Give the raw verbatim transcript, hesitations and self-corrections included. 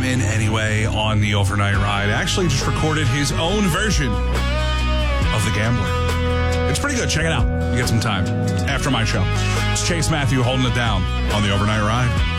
him in anyway on the overnight ride. Actually just recorded his own version of The Gambler. It's pretty good. Check it out. You get some time after my show. It's Chase Matthew holding it down on the overnight ride.